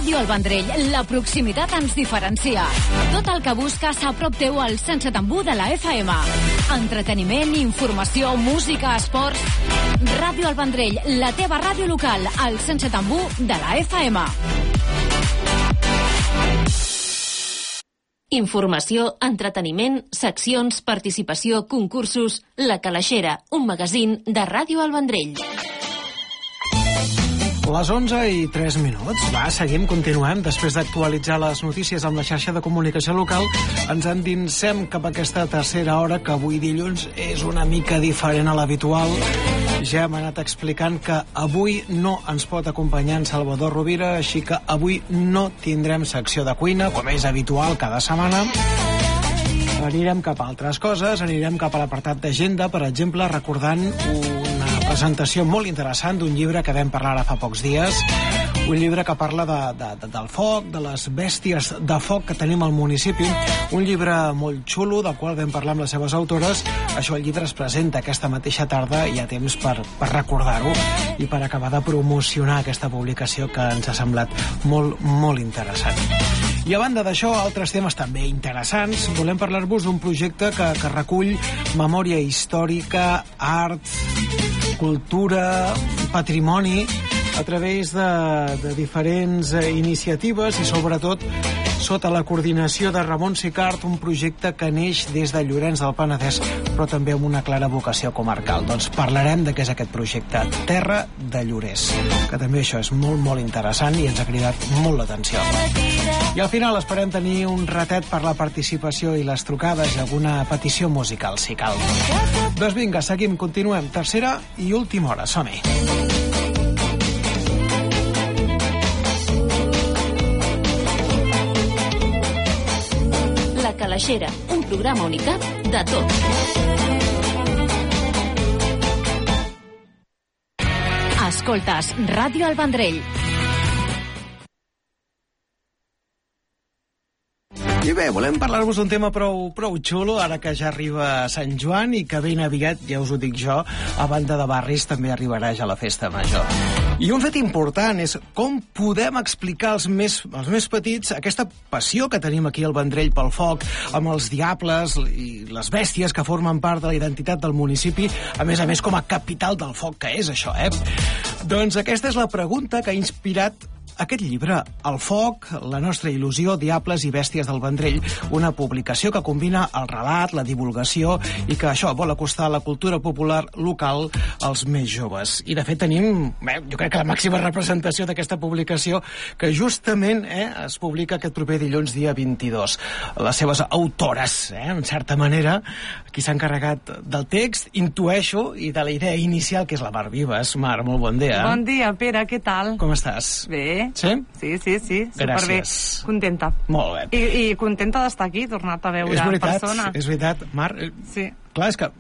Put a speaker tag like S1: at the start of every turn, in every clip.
S1: Ràdio El Vendrell, la proximitat ens diferencia. Tot el que busques a prop teu al Sense Tambú de la FM. Entreteniment, informació, música, esports... Ràdio El Vendrell, la teva ràdio local, al Sense Tambú de la FM.
S2: Informació, entreteniment, seccions, participació, concursos... La Calaixera, un magazín de Ràdio El Vendrell.
S3: Les 11:03. Va, seguim, continuem. Després d'actualitzar les notícies amb la xarxa de comunicació local, ens endinsem cap a aquesta tercera hora, que avui dilluns és una mica diferent a l'habitual. Ja hem anat explicant que avui no ens pot acompanyar en Salvador Rovira, així que avui no tindrem secció de cuina, com és habitual cada setmana. Anirem cap a altres coses, anirem cap a l'apartat d'agenda, per exemple, recordant una presentació molt interessant d'un llibre que vam parlar ara fa pocs dies, un llibre que parla del foc, de les bèsties de foc que tenim al municipi, un llibre molt xulo, del qual vam parlar amb les seves autores. Això, el llibre es presenta aquesta mateixa tarda, i hi ha temps per recordar-ho i per acabar de promocionar aquesta publicació que ens ha semblat molt, molt interessant. I a banda d'això, altres temes també interessants. Volem parlar-vos d'un projecte que recull memòria històrica, art, cultura, patrimoni, a través de diferents iniciatives i, sobretot, sota la coordinació de Ramon Sicart, un projecte que neix des de Llorenç del Penedès, però també amb una clara vocació comarcal. Doncs parlarem de què és aquest projecte, Terra de Llorers, que també això és molt, molt interessant i ens ha cridat molt l'atenció. I al final esperem tenir un ratet per la participació i les trucades i alguna petició musical, si cal. Doncs vinga, seguim, continuem. Tercera i última hora, som-hi.
S2: La Calaixera, un programa unicat de tot.
S1: Escoltes Ràdio El Vendrell.
S3: I bé, volem parlar-vos d'un tema prou xulo, ara que ja arriba Sant Joan i que ben aviat, ja us ho dic jo, a banda de barris també arribarà ja la festa major. I un fet important és com podem explicar als més petits aquesta passió que tenim aquí al Vendrell pel foc, amb els diables i les bèsties que formen part de la identitat del municipi, a més com a capital del foc que és això, Doncs aquesta és la pregunta que ha inspirat aquest llibre, El foc, la nostra il·lusió, diables i bèsties del Vendrell, una publicació que combina el relat, la divulgació i que això vol acostar la cultura popular local als més joves. I de fet tenim, jo crec que la màxima representació d'aquesta publicació, que justament es publica aquest proper dilluns, dia 22. Les seves autores, en certa manera, qui s'ha encarregat del text, intueixo, i de la idea inicial, que és la Mar Vives. Mar, molt bon dia.
S4: Bon dia, Pere, què tal?
S3: Com estàs?
S4: Bé.
S3: Sí?
S4: Sí, superbé.
S3: Gràcies.
S4: Contenta.
S3: Molt bé.
S4: I contenta d'estar aquí, tornar-te a veure en persona.
S3: És veritat, Mar.
S4: Sí.
S3: Clar, és que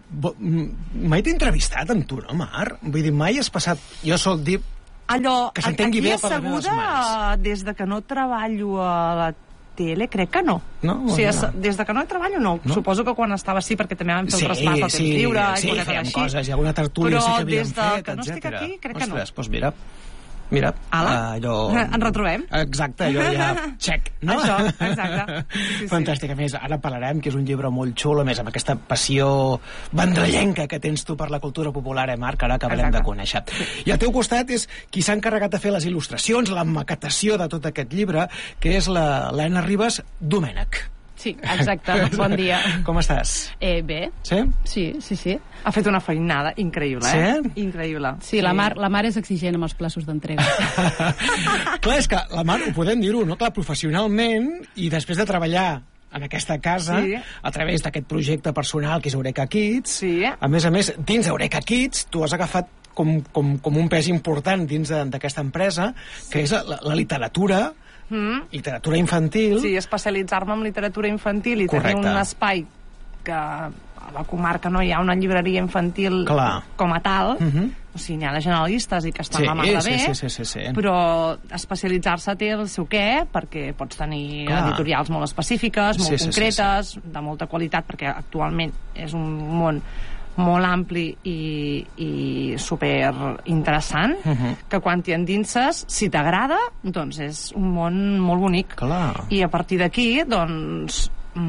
S3: mai t'he entrevistat amb tu, no, Mar? Vull dir, mai has passat... Jo sol dir...
S4: Allò,
S3: que s'entengui bé per les meves mans.
S4: asseguda, des de que no treballo a la tele, crec que no.
S3: No?
S4: O sigui, des de que no treballo, no. Suposo que quan estava sí, perquè també vam fer el traspàs del temps lliure.
S3: Sí, fèiem coses, i alguna tertúlia sí que havíem fet,
S4: però des de que no estic aquí, crec que no.
S3: Ostres, doncs mira, allò...
S4: Ens retrobem.
S3: Exacte, allò ja... Check, no?
S4: Això, exacte. Sí.
S3: Fantàstic. A més, ara parlarem, que és un llibre molt xulo, a més, amb aquesta passió vendrellenca que tens tu per la cultura popular, Marc, ara acabarem de conèixer. I al teu costat és qui s'ha encarregat de fer les il·lustracions, la maquetació de tot aquest llibre, que és l'Anna Ribas Domènech.
S5: Sí, exacte. Bon dia.
S3: Com estàs?
S5: Bé.
S3: Sí?
S5: Sí.
S4: Ha fet una feinada increïble,
S3: Sí?
S4: Increïble.
S5: Sí, la Mar és exigent amb els plaços d'entrega.
S3: Clar, és que la Mar, ho podem dir-ho, no? Clar, professionalment, i després de treballar en aquesta casa, a través d'aquest projecte personal que és Eureka Kids, a més, dins Eureka Kids, tu has agafat com un pes important dins d'aquesta empresa, que és la literatura, literatura infantil.
S4: Sí, especialitzar-me en literatura infantil i tenir un espai que a la comarca no hi ha una llibreria infantil com a tal, o sigui, n'hi ha de generalistes i que estan la mar de bé, però especialitzar-se té el seu què, perquè pots tenir editorials molt específiques, molt concretes, de molta qualitat, perquè actualment és un món molt ampli i super interessant, que quan t'hi endinses, si t'agrada, doncs és un món molt bonic.
S3: Clar.
S4: I a partir d'aquí, doncs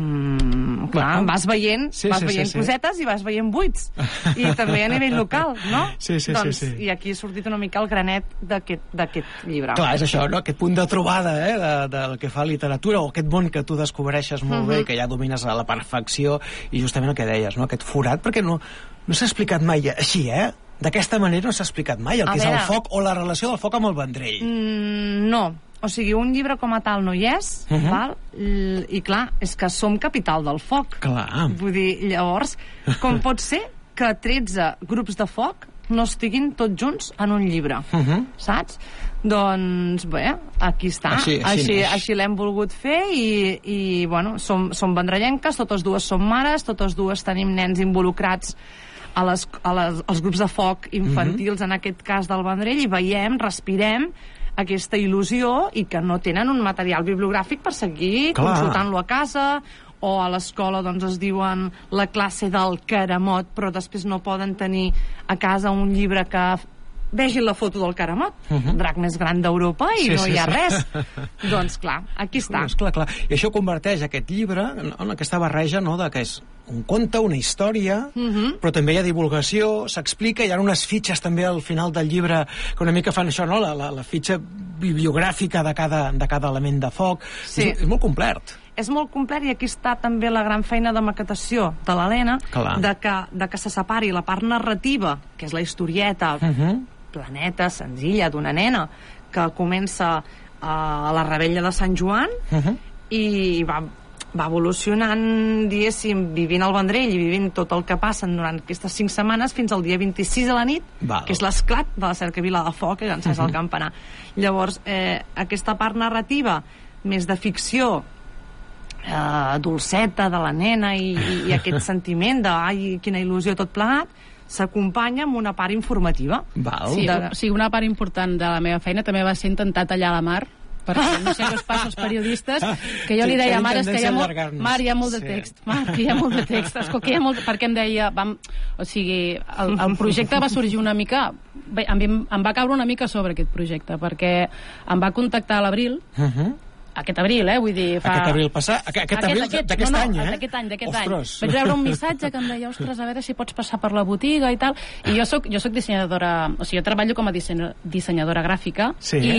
S4: clar, vas veient cosetes i vas veient buits, i també a nivell local, no?
S3: Sí.
S4: I aquí ha sortit una mica el granet d'aquest llibre.
S3: Clar, és això, no? Aquest punt de trobada del que fa literatura, o aquest món que tu descobreixes molt bé, que ja domines a la perfecció, i justament el que deies, no? Aquest forat, perquè no s'ha explicat mai així, d'aquesta manera no s'ha explicat mai el que és el foc o la relació del foc amb el Vendrell.
S4: No. O sigui, un llibre com a tal no hi és, val? I clar, és que som capital del foc.
S3: Clar.
S4: Vull dir, llavors, com pot ser que 13 grups de foc no estiguin tots junts en un llibre? Saps? Doncs bé, aquí està. Així l'hem volgut fer i bueno, som vendrellenques, totes dues som mares, totes dues tenim nens involucrats als grups de foc infantils, en aquest cas del Vendrell, i veiem, respirem aquesta il·lusió, i que no tenen un material bibliogràfic per seguir consultant-lo a casa, o a l'escola doncs es diuen la classe del caramot, però després no poden tenir a casa un llibre que vegin la foto del caramot, drac més gran d'Europa, i no hi ha res. Doncs clar, aquí està.
S3: Clar. I això converteix aquest llibre en aquesta barreja, no?, de que és un conte, una història, però també hi ha divulgació, s'explica, hi ha unes fitxes també al final del llibre que una mica fan això, no?, la fitxa bibliogràfica de cada element de foc. Sí. És molt complet.
S4: És molt complet, i aquí està també la gran feina de maquetació de l'Helena, de que se separi la part narrativa, que és la historieta planeta, senzilla, d'una nena que comença a la revetlla de Sant Joan i va evolucionant, diguéssim, vivint al Vendrell i vivint tot el que passen durant aquestes 5 setmanes fins al dia 26 a la nit, que és l'esclat de la cercavila de foc, que encès el campanar. Llavors, aquesta part narrativa, més de ficció, dolceta de la nena i aquest sentiment de ai, quina il·lusió tot plegat, s'acompanya amb una part informativa.
S5: Sí, una part important de la meva feina també va ser intentar tallar la Mar, perquè no sé què us passa als periodistes, que jo li deia, Mar, és que hi ha molt de text. Mar, que hi ha molt de text. Perquè em deia, o sigui, el projecte va sorgir una mica, em va caure una mica sobre aquest projecte, perquè em va contactar a l'abril, aquest abril, vull dir...
S3: Aquest abril passat? Aquest abril d'aquest any,
S5: d'aquest any. Vaig rebre un missatge que em deia, ostres, a veure si pots passar per la botiga i tal. I jo soc dissenyadora... O sigui, jo treballo com a dissenyadora gràfica,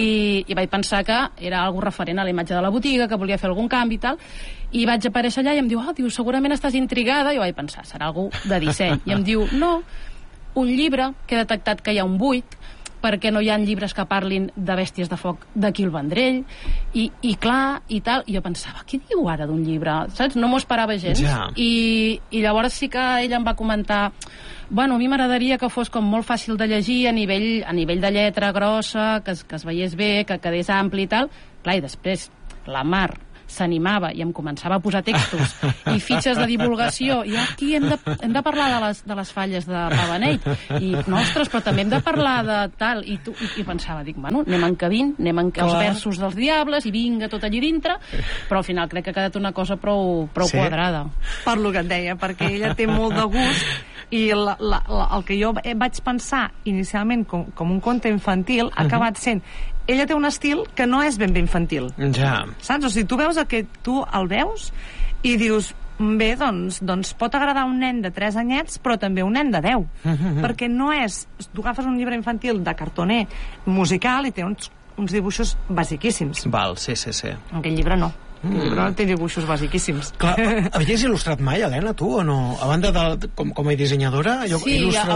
S5: i vaig pensar que era algo referent a la imatge de la botiga, que volia fer algun canvi i tal, i vaig aparèixer allà i em diu, segurament estàs intrigada. I jo vaig pensar, serà algú de disseny. I em diu, no, un llibre que he detectat que hi ha un buit, perquè no hi ha llibres que parlin de bèsties de foc d'aquí al Vendrell, i clar, i tal, i jo pensava, què diu ara d'un llibre? Saps? No m'ho esperava gens. I llavors sí que ella em va comentar, bueno, a mi m'agradaria que fos com molt fàcil de llegir a nivell de lletra grossa, que es veiés bé, que quedés ampli i tal. Clar, i després la Mar s'animava i em començava a posar textos i fitxes de divulgació, i aquí hem de parlar de les falles de Pavaneit, i ostres, però també hem de parlar de tal, i pensava, dic, bueno, anem encabint, els versos dels diables i vinga tot allí dintre, però al final crec que ha quedat una cosa prou quadrada.
S4: Per lo que et deia, perquè ella té molt de gust, i el que jo vaig pensar inicialment com un conte infantil ha acabat sent... Ella té un estil que no és ben infantil. Saps? O sigui, tu veus tu el veus i dius, bé, doncs pot agradar un nen de 3 anyets, però també un nen de 10. Perquè no és... Tu agafes un llibre infantil de cartoner musical i té uns dibuixos basiquíssims.
S3: Sí.
S4: Aquell llibre no. El llibre té dibuixos basiquíssims.
S3: Clar, havies il·lustrat mai, Helena, tu, o no? A banda com a dissenyadora?
S5: Sí,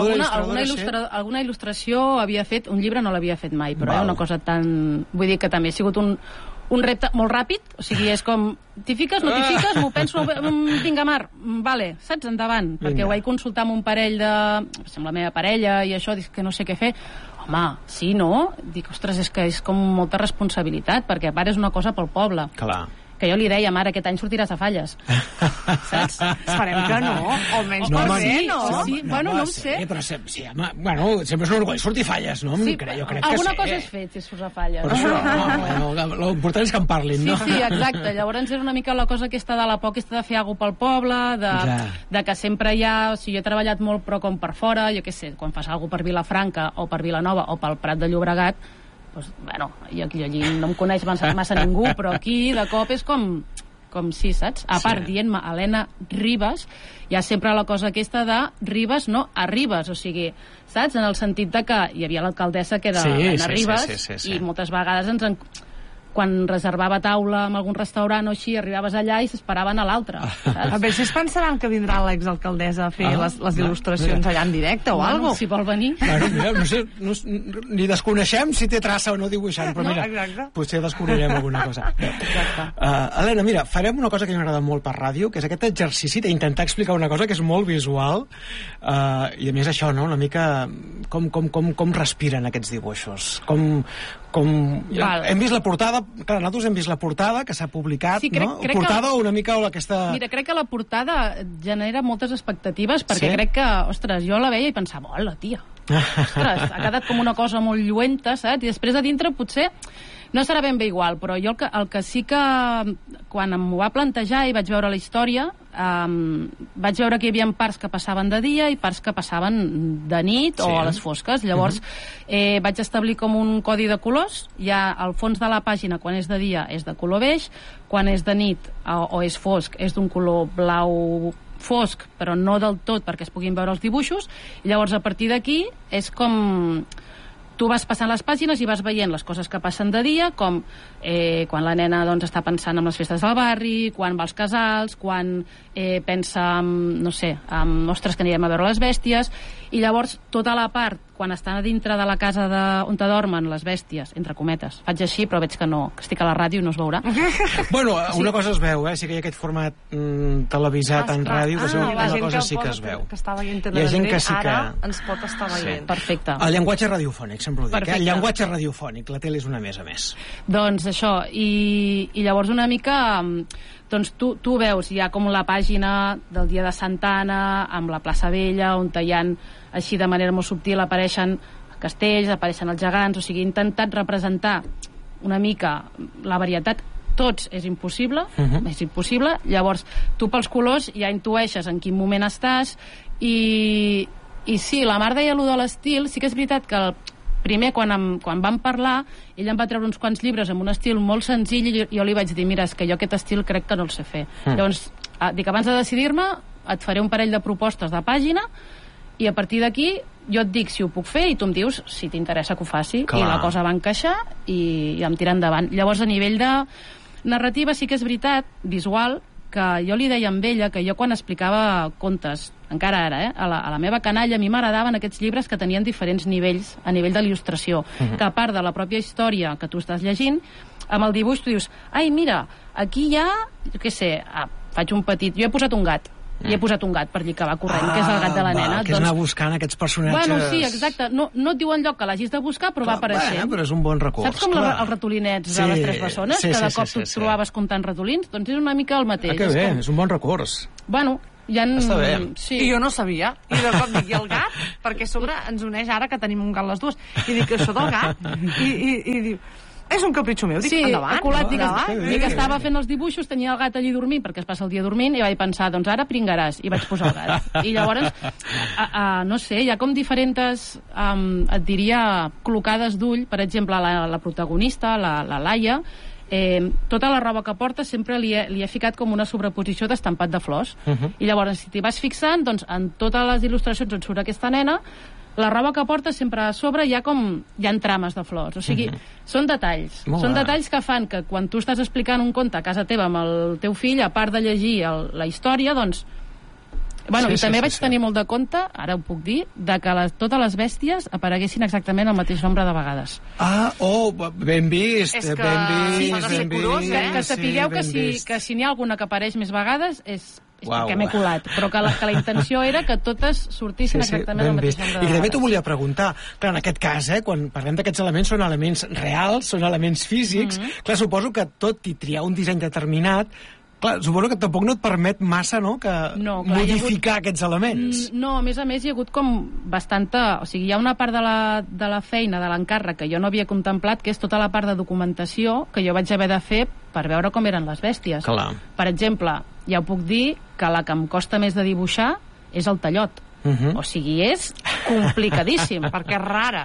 S5: alguna il·lustració havia fet, un llibre no l'havia fet mai, però una cosa tan... Vull dir que també ha sigut un repte molt ràpid, o sigui, és com t'hi fiques, no t'hi fiques, m'ho penso, vinga, Mar, vale, saps, endavant, perquè ho vaig consultar amb un parell amb la meva parella i això, dic que no sé què fer. Home, sí, no? Dic, ostres, és que és com molta responsabilitat, perquè a part és una cosa pel poble.
S3: Clar.
S5: que jo li deia, mare, aquest any sortiràs a falles. Saps?
S4: Esperem que no, o almenys
S5: no,
S4: per bé, no?
S5: Sí, bueno, no ho sé.
S3: Però sempre és un orgull sortir falles, no? Jo crec que
S5: alguna cosa és fet, si surt a falles.
S3: Per això, l'important és que en parlin, no?
S5: Sí, exacte. Llavors era una mica la cosa aquesta de la por aquesta de fer alguna cosa pel poble, de que sempre hi ha... O sigui, jo he treballat molt, però com per fora, jo què sé, quan fas alguna cosa per Vilafranca o per Vilanova o pel Prat de Llobregat, doncs, bueno, jo allí no em coneix massa ningú, però aquí de cop és com sí, saps? A part, dient-me Helena Ribas, hi ha sempre la cosa aquesta de Ribas, no a Ribas, o sigui, saps? En el sentit de que hi havia l'alcaldessa que era Helena Ribas, i moltes vegades quan reservava taula en algun restaurant o així, arribaves allà i s'esperaven a l'altre.
S4: A veure si es pensaran que vindrà l'exalcaldessa a fer les il·lustracions allà en directe o alguna cosa.
S5: Si vol venir.
S3: Bueno, mira, no sé, ni desconeixem si té traça o no dibuixant, però mira, potser descobrirem alguna cosa. Helena, mira, farem una cosa que m'agrada molt per ràdio, que és aquest exercici d'intentar explicar una cosa que és molt visual, i a més això, no?, una mica com respiren aquests dibuixos, hem vist la portada, clar, nosaltres hem vist la portada que s'ha publicat, no? Portada o una mica aquesta...
S5: Mira, crec que la portada genera moltes expectatives, perquè crec que, ostres, jo la veia i pensava, hola, tia, ostres, ha quedat com una cosa molt lluenta, saps? I després a dintre potser no serà ben bé igual, però jo el que sí que quan m'ho va plantejar i vaig veure la història, vaig veure que hi havia parts que passaven de dia i parts que passaven de nit o a les fosques. Llavors vaig establir com un codi de colors. Ja al fons de la pàgina, quan és de dia, és de color beix, quan és de nit o és fosc, és d'un color blau fosc, però no del tot perquè es puguin veure els dibuixos. I llavors a partir d'aquí és com... Tu vas passant les pàgines i vas veient les coses que passen de dia, com quan la nena doncs, està pensant en les festes del barri, quan va als casals, quan pensa en, no sé, ostres, que anirem a veure les bèsties, i llavors tota la part, quan estan a dintre de la casa on te dormen les bèsties, entre cometes, faig així però veig que no, que estic a la ràdio i no es veurà.
S3: Bueno, una cosa es veu, sí que hi ha aquest format televisat en ràdio, que una cosa sí que es veu.
S4: Que està veient Hi ha gent que sí que... Ara ens pot estar veient.
S5: Perfecte.
S3: El llenguatge radiofònic, sempre ho dic, el llenguatge radiofònic, la tele és una més a més.
S5: Doncs això, i llavors una mica... Doncs tu veus, hi ha com la pàgina del dia de Santa Anna, amb la plaça Vella, on hi ha, així de manera molt subtil, apareixen castells, apareixen els gegants, o sigui, he intentat representar una mica la varietat. Tots és impossible, és impossible. Llavors, tu pels colors ja intueixes en quin moment estàs, i sí, la Mar deia allò de l'estil, sí que és veritat que primer, quan vam parlar, ell em va treure uns quants llibres amb un estil molt senzill i jo li vaig dir, mira, és que jo aquest estil crec que no el sé fer. Llavors, dic, abans de decidir-me, et faré un parell de propostes de pàgina i a partir d'aquí jo et dic si ho puc fer i tu em dius si t'interessa que ho faci. Clar. I la cosa va encaixar i em tira endavant. Llavors, a nivell de narrativa, sí que és veritat, visual, que jo li deia amb ella que jo quan explicava contes, encara ara, a la meva canalla, a mi m'agradaven aquests llibres que tenien diferents nivells a nivell de l'il·lustració, que a part de la pròpia història que tu estàs llegint, amb el dibuix tu dius, ai, mira, aquí hi ha, jo què sé, faig un petit... Jo he posat un gat, i he posat un gat per allí que va corrent, que és el gat de la nena.
S3: Que és anar buscant aquests personatges...
S5: Bueno, sí, exacte. No et diu enlloc que l'hagis de buscar, però va apareixent.
S3: Però és un bon recurs.
S5: Saps com els ratolinets de les tres bessones? Que de cop tu trobaves comptant ratolins? Doncs és una mica el mateix.
S3: Que bé, és un bon recurs.
S5: Bueno,
S3: està bé.
S4: Sí. I jo no sabia. I de cop dic, i el gat? Perquè a sobre ens uneix ara que tenim un gat les dues. I dic, això del gat? I diu... És un capritxo meu, dic, endavant.
S5: Dic que estava fent els dibuixos, tenia el gat allí dormint, perquè es passa el dia dormint, i vaig pensar, doncs ara pringaràs, i vaig posar el gat. I llavors, no sé, hi ha com diferents, et diria, col·locades d'ull, per exemple, la protagonista, la Laia, tota la roba que porta sempre li he ficat com una sobreposició d'estampat de flors. I llavors, si t'hi vas fixant, doncs en totes les il·lustracions on surt aquesta nena, la roba que porta sempre a sobre hi ha trames de flors, o sigui, són detalls. Són detalls que fan que quan tu estàs explicant un conte a casa teva amb el teu fill, a part de llegir la història, doncs... Bueno, i també vaig tenir molt de compte, ara ho puc dir, de que totes les bèsties apareguessin exactament el mateix nombre de vegades.
S3: Ben vist, ben vist.
S5: Que sapigueu que si n'hi ha alguna que apareix més vegades és perquè m'he colat, però que la intenció era que totes sortissin exactament al mateix nombre de vegades.
S3: I també t'ho volia preguntar, clar, en aquest cas, quan parlem d'aquests elements, són elements reals, són elements físics, clar, suposo que tot i triar un disseny determinat, clar, suposo que tampoc no et permet massa, no?, modificar aquests elements.
S5: No, a més hi ha hagut com bastanta... O sigui, hi ha una part de la feina, de l'encàrrec, que jo no havia contemplat, que és tota la part de documentació que jo vaig haver de fer per veure com eren les bèsties.
S3: Clar.
S5: Per exemple, ja ho puc dir, que la que em costa més de dibuixar és el tallot. O sigui, és complicadíssim.
S4: Perquè és rara.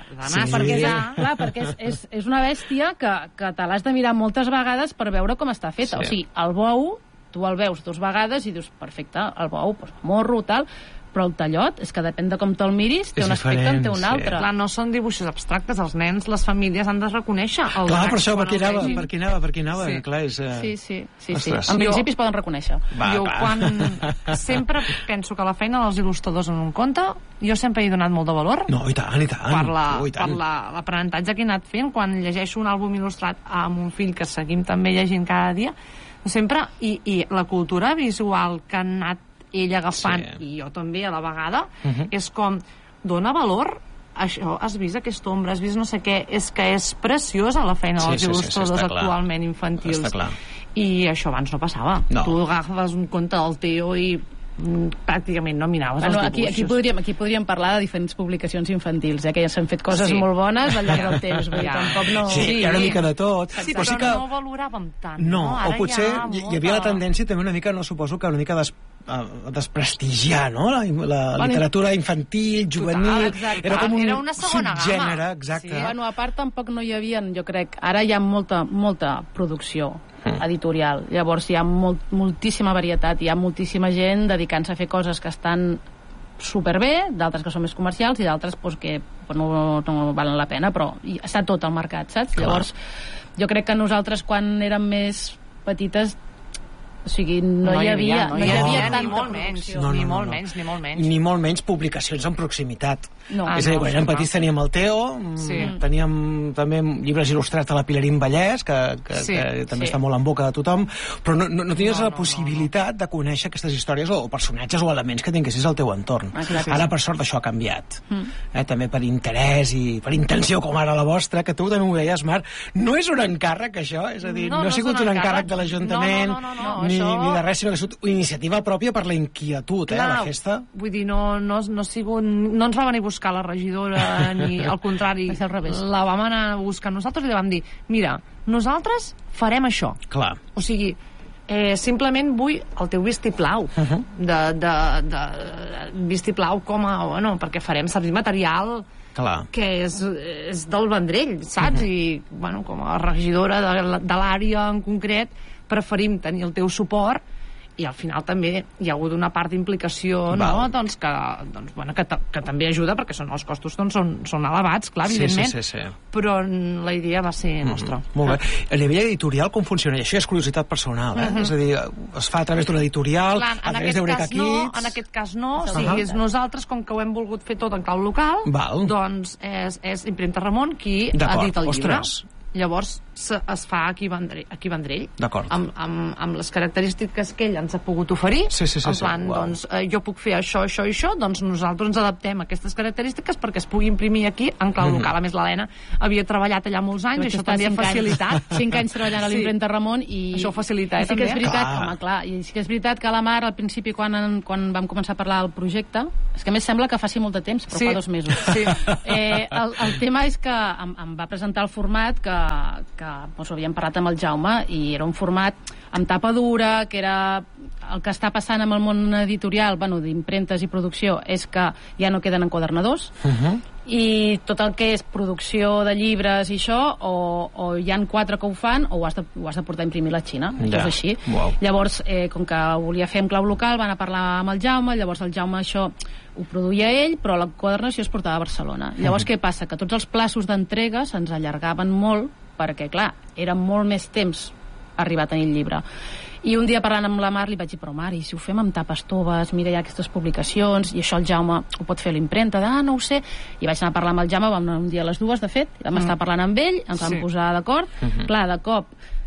S5: Perquè és una bèstia que te l'has de mirar moltes vegades per veure com està feta. O sigui, el bou, tu el veus 2 vegades i dius, perfecte, el bou, morro, tal... però el tallot, és que depèn de com te'l miris, té un aspecte, en té un altre.
S4: Clar, no són dibuixos abstractes, els nens, les famílies han de reconèixer.
S3: Clar, per això, per qui anava, clar, és...
S5: Sí. En principi es poden reconèixer.
S4: Jo sempre penso que la feina dels il·lustradors en un conte, jo sempre he donat molt de valor.
S3: No, i tant.
S4: Per l'aprenentatge que he anat fent, quan llegeixo un àlbum il·lustrat amb un fill que seguim també llegint cada dia, sempre, i la cultura visual que han anat ell agafant, i jo també a la vegada, és com, dona valor això, has vist aquesta ombra, has vist no sé què, és que és preciosa la feina dels il·lustradors actualment infantils, i això abans no passava. Tu agafes un conte del Teo i pràcticament no miraves els dibuixos.
S5: Aquí podríem parlar de diferents publicacions infantils, que ja s'han fet coses molt bones al llarg del temps, vull dir, tampoc no...
S3: Sí, hi ha una mica de tot.
S4: Sí, però no valoràvem tant.
S3: No, o potser hi havia la tendència també una mica, no suposo que una mica desprestigiar, no?, la literatura infantil, juvenil... Era com un subgènere, exacte.
S5: Bueno, a part tampoc no hi havia, jo crec, ara hi ha molta producció editorial, llavors hi ha moltíssima varietat, hi ha moltíssima gent dedicant-se a fer coses que estan superbé, d'altres que són més comercials i d'altres que no valen la pena, però està tot al mercat, saps? Llavors jo crec que nosaltres quan érem més petites, o sigui, no hi havia tanta producció.
S4: Ni molt menys.
S3: Ni molt menys publicacions en proximitat. És a dir, quan érem petits teníem el Teo, teníem també llibres il·lustrats de la Pilarín Vallès, que també està molt en boca de tothom, però no tenies la possibilitat de conèixer aquestes històries o personatges o elements que tinguessis al teu entorn. Ara, per sort, això ha canviat. També per interès i per intenció, com ara la vostra, que tu també m'ho deies, Marc, no és un encàrrec, això? És a dir, no ha sigut un encàrrec de l'Ajuntament, ni de res, sinó que ha sigut iniciativa pròpia per la inquietud, la festa.
S4: Vull dir, no ens va venir a buscar la regidora, ni al contrari, la vam anar a buscar nosaltres i li vam dir, mira, nosaltres farem això.
S3: Clar.
S4: O sigui, simplement vull el teu vistiplau, de vistiplau com a, bueno, perquè farem servir material que és del Vendrell, saps? I, bueno, com a regidora de l'àrea en concret, preferim tenir el teu suport i al final també hi ha hagut una part d'implicació, no? Doncs que també ajuda perquè els costos són elevats, clar, evidentment, però la idea va ser nostra.
S3: Molt bé. A nivell editorial com funciona? I això és curiositat personal, és a dir, es fa a través d'una editorial, a través d'Eureka Kids...
S4: En aquest cas no, o sigui, és nosaltres, com que ho hem volgut fer tot en clau local, doncs és Impremta Ramon qui edita el llibre. Llavors es fa aquí a Vendrell, amb les característiques que ell ens ha pogut oferir, en plan, doncs jo puc fer això, doncs nosaltres ens adaptem a aquestes característiques perquè es pugui imprimir aquí en clau local. A més, l'Helena havia treballat allà molts anys, això també ha facilitat.
S5: 5 anys treballant a l'Impremta Ramon i
S4: això ho facilita,
S5: també. I sí que és veritat que la Mar, al principi, quan vam començar a parlar del projecte, és que a més sembla que faci molt de temps, però fa 2 mesos. El tema és que em va presentar el format que havíem parlat amb el Jaume, i era un format amb tapa dura, que era el que està passant amb el món editorial, d'impremtes i producció, és que ja no queden enquadernadors, i tot el que és producció de llibres i això, o hi han 4 que ho fan, o ho has de portar a imprimir a la Xina. Això és així. Llavors, com que ho volia fer en clau local, van a parlar amb el Jaume, llavors el Jaume això ho produïa ell, però l'enquadernació es portava a Barcelona. Llavors, què passa? Que tots els plaços d'entrega se'ns allargaven molt, perquè, clar, era molt més temps arribar a tenir el llibre. I un dia parlant amb la Mar li vaig dir, però Mar, i si ho fem amb tapes toves, mira, hi ha aquestes publicacions, i això el Jaume ho pot fer a l'impremta, no ho sé. I vaig anar a parlar amb el Jaume, vam anar un dia a les 2, de fet, vam estar parlant amb ell, ens vam posar d'acord. Clar, de cop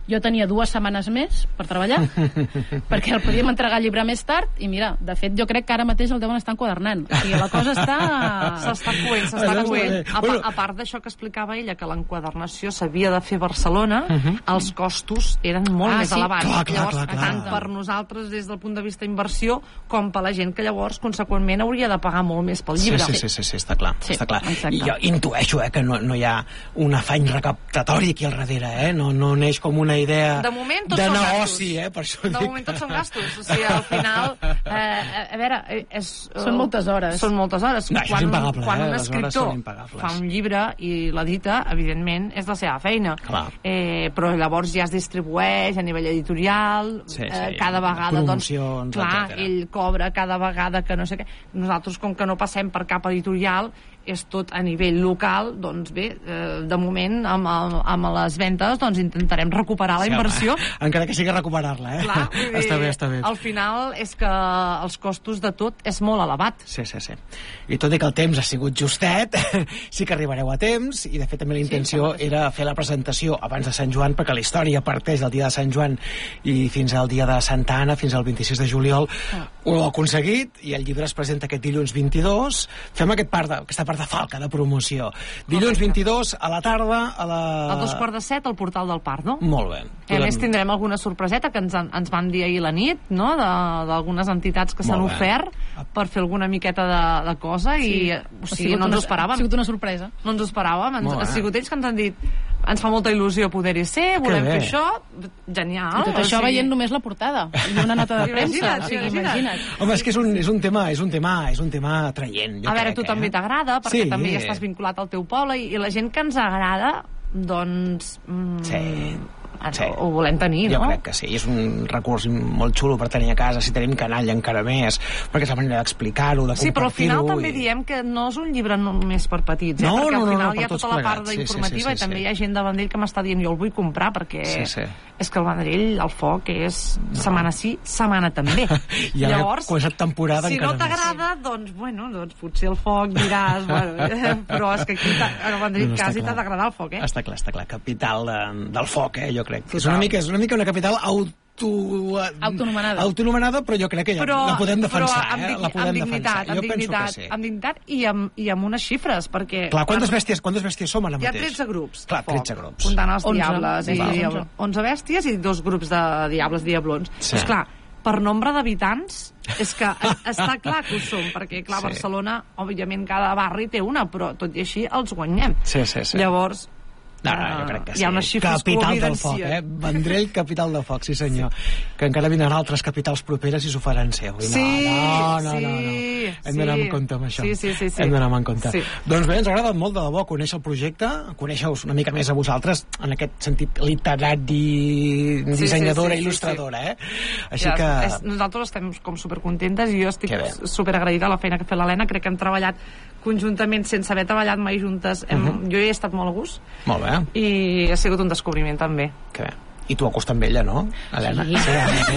S5: jo tenia 2 setmanes més per treballar, perquè el podíem entregar el llibre més tard, i mira, de fet, jo crec que ara mateix el deuen estar enquadernant. O sigui, la cosa està...
S4: S'està coent. A part d'això que explicava ella, que l'enquadernació s'havia de fer a Barcelona, els costos eren molt més elevats. Llavors, tant per nosaltres des del punt de vista inversió, com per la gent que llavors, conseqüentment, hauria de pagar molt més pel llibre.
S3: Sí, està clar. I jo intueixo que no hi ha un afany recaptatori aquí al darrere, no neix com una idea de negoci, per això dic.
S4: De moment tots són gastos, o sigui, al final a veure,
S5: són moltes hores.
S4: Quan un escriptor fa un llibre i l'edita, evidentment és la seva feina, però llavors ja es distribueix a nivell editorial, cada vegada
S3: promocions,
S4: ell cobra cada vegada que no sé què. Nosaltres, com que no passem per cap editorial, és tot a nivell local, doncs bé, de moment amb les ventes doncs intentarem recuperar la inversió.
S3: Encara que sigui recuperar-la,
S4: Clar,
S3: està bé.
S4: Al final és que els costos de tot és molt elevat.
S3: Sí. I tot i que el temps ha sigut justet, sí que arribareu a temps, i de fet també la intenció era fer la presentació abans de Sant Joan, perquè la història parteix del dia de Sant Joan i fins al dia de Santa Anna, fins al 26 de juliol. Ho heu aconseguit, i el llibre es presenta aquest dilluns 22. Fem aquesta part de falca de promoció. Dilluns 22 a la tarda a
S4: 2:45 al Portal del Pardo.
S3: Molt bé.
S4: A més tindrem alguna sorpreseta que ens van dir ahir la nit, no? D'algunes entitats que s'han ofert per fer alguna miqueta de cosa, i o sigui, no ens ho esperàvem.
S5: Ha sigut una sorpresa.
S4: No ens ho esperàvem. Ha sigut ells que ens han dit: ens fa molta il·lusió poder-hi ser, volem fer això. Genial.
S5: I tot això veient només la portada i una nota de premsa. Imagina't.
S3: Home, és que és un tema atraient.
S4: A veure, tu també t'agrada, perquè també hi estàs vinculat al teu poble, i la gent que ens agrada, doncs... ho volem tenir, no?
S3: Jo crec que sí, és un recurs molt xulo per tenir a casa, si tenim canalla encara més, perquè és la manera d'explicar-ho, de compartir-ho.
S4: Sí, però al final també diem que no és un llibre només per petits, perquè al final hi ha tota la part informativa, i també hi ha gent de Vendrell que m'està dient: jo el vull comprar, perquè és que el Vendrell, el foc, és setmana sí, setmana també.
S3: Llavors,
S4: si no t'agrada, doncs potser el foc diràs, però és que aquí al Vendrell quasi t'ha d'agradar el foc,
S3: Està clar, capital del foc, jo crec. És una mica una capital autonomenada, però jo crec que la podem defensar.
S4: Amb dignitat i amb unes xifres, perquè...
S3: Clar, quantes bèsties som ara mateix?
S4: Hi ha 13 grups.
S3: Clar, 13 grups.
S4: Comptant els diables. 11 bèsties i 2 grups de diables i diablons. Doncs clar, per nombre d'habitants, és que està clar que ho som, perquè clar, Barcelona, òbviament cada barri té una, però tot i així els guanyem. Llavors...
S3: No, jo crec que sí.
S4: Hi ha unes xifres
S3: capital del foc, Vendrell, capital del foc, sí senyor. Que encara vindran altres capitals properes i s'ho faran seu. No. Hem d'anar amb compte amb això.
S4: Sí.
S3: Hem d'anar amb compte. Doncs bé, ens agrada molt de debò conèixer el projecte, conèixer-vos una mica més a vosaltres, en aquest sentit literat dissenyadora, il·lustradora, Així que...
S4: Nosaltres estem com supercontentes, i jo estic superagraïda a la feina que ha fet l'Helena. Crec que hem treballat conjuntament sense haver treballat mai juntes. Jo he estat molt a gust.
S3: Molt bé.
S4: I ha sigut un descobriment també.
S3: Que bé. I tu acostat amb ella, no, Helena?
S5: Sí.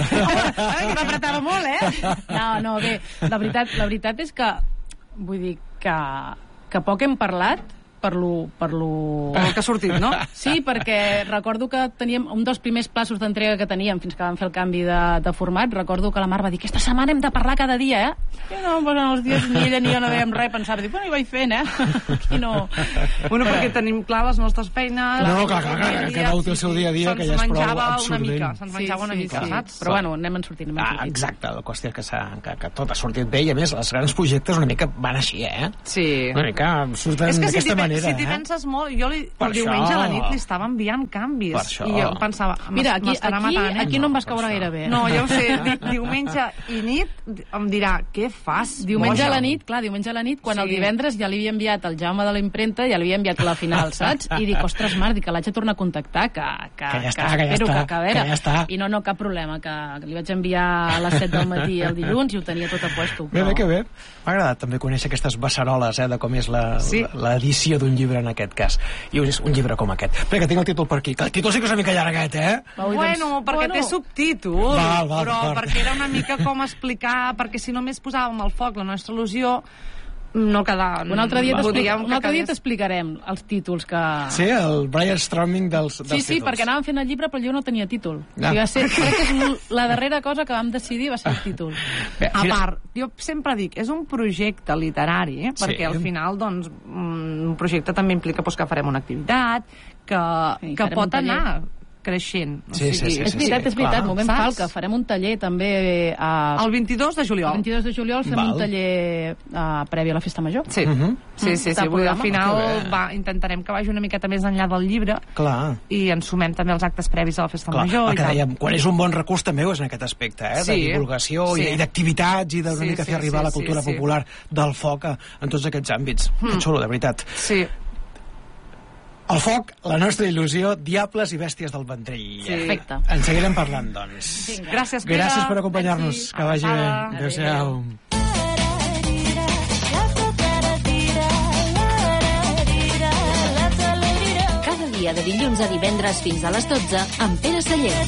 S5: Que m'apretava molt, No, bé, la veritat és que vull dir que poc hem parlat per lo
S4: que ha sortit, no?
S5: Sí, perquè recordo que teníem un dels primers plaços d'entrega que teníem fins que vam fer el canvi de format. Recordo que la Mar va dir: aquesta setmana hem de parlar cada dia, I no, en els dies ni ella ni jo no dèiem res, pensava, hi vaig fent, Aquí no...
S4: perquè tenim clar les nostres feines...
S3: No, clar, cada un té el seu dia a dia, que ja és prou absorbent.
S4: Se'ns menjava una mica, saps?
S5: Però anem sortint.
S3: Exacte, la qüestió és que tot ha sortit bé, i a més, els grans projectes una mica van així,
S4: Sí.
S3: Una mica surten d'aquesta manera.
S4: Si t'hi penses molt, jo el diumenge a la nit li estava enviant canvis, i jo pensava,
S5: mira, aquí no em vas caure gaire bé.
S4: No, ja ho sé, diumenge i nit em dirà: què fas?
S5: Diumenge a la nit, quan el divendres ja li havia enviat el Jaume de la impremta, ja li havia enviat la final, saps? I dic: ostres, Marc, que l'haig de tornar a contactar, que espero que acabera. I no, cap problema, que li vaig enviar a les 7 del matí el dilluns i ho tenia tot a puesto.
S3: Bé, que bé. M'ha agradat també conèixer aquestes beceroles, de com és l'edició d'un llibre en aquest cas. I és un llibre com aquest. Espera, que tinc el títol per aquí. Que el títol sí que és una mica llarguet,
S4: Bueno, perquè té subtítol. Però perquè era una mica com explicar, perquè si només posàvem al foc la nostra il·lusió, no quedar...
S5: Un altre dia t'explicarem els títols que...
S3: Sí, el brainstorming dels títols.
S5: Sí, perquè anàvem fent el llibre, però el llibre no tenia títol. Crec que és la darrera cosa que vam decidir va ser el títol.
S4: A part, jo sempre dic, és un projecte literari, perquè al final, doncs, un projecte també implica que farem una activitat, que pot anar creixent.
S5: És veritat, moment falca. Farem un taller també
S4: el 22 de juliol.
S5: El 22 de juliol fem un taller previ a la Festa Major.
S4: Sí. Al final intentarem que vagi una miqueta més enllà del llibre i ens sumem també als actes previs a la Festa Major.
S3: Quan és un bon recurs també és en aquest aspecte, de divulgació i d'activitats i d'una mica fer arribar la cultura popular del foc en tots aquests àmbits. Que xulo, de veritat.
S4: Sí.
S3: El foc, la nostra il·lusió, Diables i Bèsties del Vendrell.
S5: Perfecte.
S3: En seguirem parlant, doncs.
S4: Gràcies, Pere.
S3: Gràcies per acompanyar-nos. Que vagi bé. Adéu-siau.
S2: Cada dia de dilluns a divendres fins a les 12 amb Pere Celler.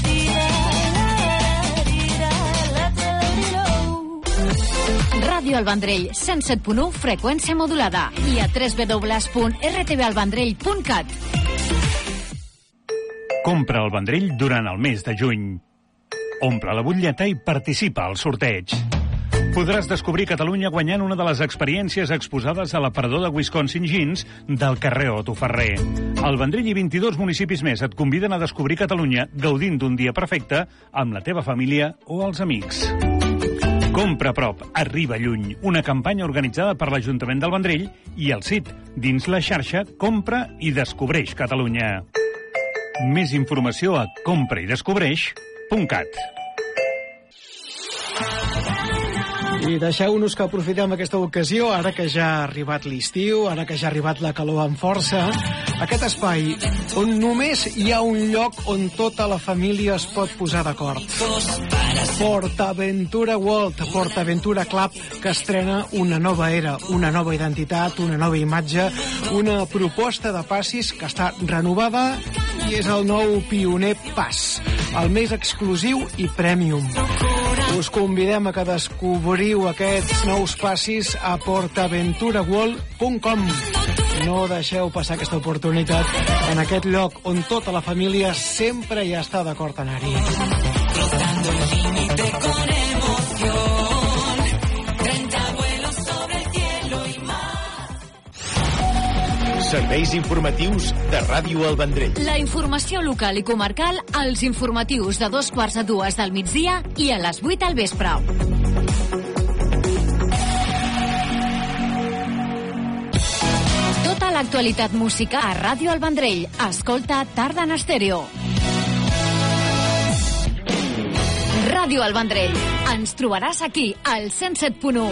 S2: Ràdio El Vendrell, 107.1, freqüència modulada, i a www.rtvalvendrell.cat.
S6: Compra el Vendrell durant el mes de juny. Omple la butlleta i participa al sorteig. Podràs descobrir Catalunya guanyant una de les experiències exposades a l'aparador de Wisconsin Jeans del carrer Otto Ferrer. El Vendrell i 22 municipis més et conviden a descobrir Catalunya gaudint d'un dia perfecte amb la teva família o els amics. Compra a prop, arriba lluny. Una campanya organitzada per l'Ajuntament del Vendrell i el CIT, dins la xarxa Compra i Descobreix Catalunya. Més informació a compraidescobreix.cat.
S3: I deixeu-nos que aprofitem aquesta ocasió, ara que ja ha arribat l'estiu, ara que ja ha arribat la calor amb força, aquest espai on només hi ha un lloc on tota la família es pot posar d'acord. PortAventura World, PortAventura Club, que estrena una nova era, una nova identitat, una nova imatge, una proposta de passis que està renovada i és el nou Pioner Pass, el més exclusiu i premium. Us convidem a que descobriu aquests nous passis a portaventuraworld.com. No deixeu passar aquesta oportunitat en aquest lloc on tota la família sempre hi està d'acord a anar-hi. Rozando el límite con emoción, 30 vuelos sobre el cielo y mar.
S7: Serveis informatius de Ràdio El Vendrell.
S1: La informació local i comarcal als informatius de 2:45 del migdia i a les 8 al vespre. Tota l'actualitat musical a Ràdio El Vendrell. Escolta Tarda en Estèreo. Ràdio El Vendrell. Ens trobaràs aquí, al 107.1.